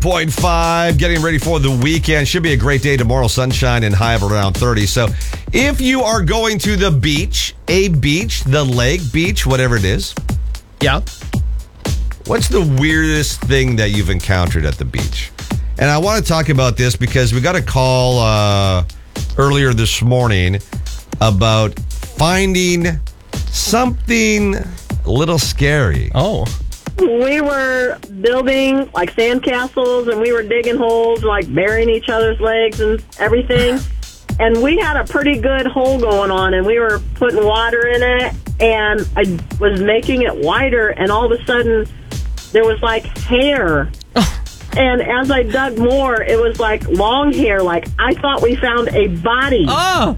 100.5, getting ready for the weekend. Should be a great day tomorrow. Sunshine and high of around 30. So if you are going to the beach, the lake, beach, whatever it is. Yeah. What's the weirdest thing that you've encountered at the beach? And I want to talk about this because we got a call earlier this morning about finding something a little scary. Oh. We were building like sandcastles and we were digging holes, like burying each other's legs and everything. And we had a pretty good hole going on and we were putting water in it and I was making it wider and all of a sudden there was like hair. And as I dug more, it was like long hair. Like I thought we found a body. Oh.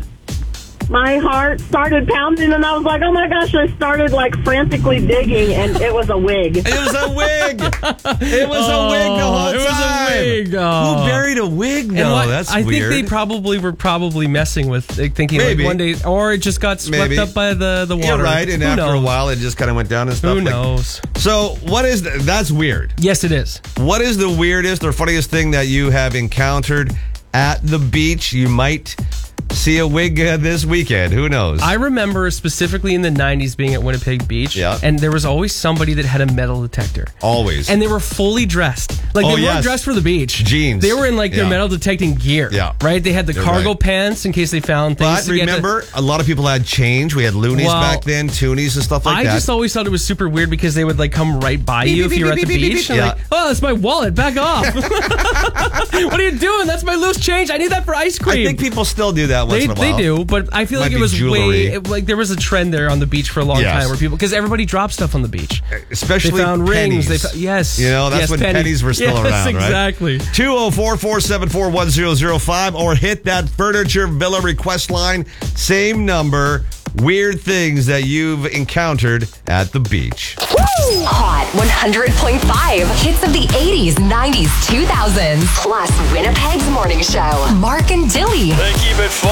My heart started pounding, and I was like, oh, my gosh. I started, like, frantically digging, and it was a wig. It was a wig. It was a wig the whole time. It was a wig. Oh. Who buried a wig, though? That's I weird. think they were probably messing with, like, thinking Maybe. like one day, or it just got swept up by the water. You're right, and Who after knows? a while, it just kind of went down and stuff. Who knows? So, what is that's weird. Yes, it is. What is the weirdest or funniest thing that you have encountered at the beach? You might see a wig this weekend. Who knows? I remember specifically in the 90s being at Winnipeg Beach, Yeah. and there was always somebody that had a metal detector. Always. And they were fully dressed. Like, Oh, they yes. weren't dressed for the beach. Jeans. They were in, like, their Yeah. metal detecting gear. Yeah. Right? They had the You're cargo right. pants in case they found things. But to get remember, a lot of people had change. We had loonies Well, back then, toonies and stuff like I that. just always thought it was super weird because they would, like, come right by you if you were at the beach. And Yeah. like, oh, that's my wallet. Back off. What are you doing? That's my loose change. I need that for ice cream. I think people still do that once in a while. They do, but I feel Might like it be was jewelry. like there was a trend there on the beach for a long Yes. time where people, because everybody dropped stuff on the beach. Especially They found pennies. rings. Yes. You know, that's Yes, when pennies were still yes, around, right? exactly. 204-474-1005 or hit that Furniture Villa request line. Same number. Weird things that you've encountered at the beach. Hot 100.5. Hits of the 80s, 90s, 2000s. Plus Winnipeg's morning show. Mark and Dilly. They keep it fun.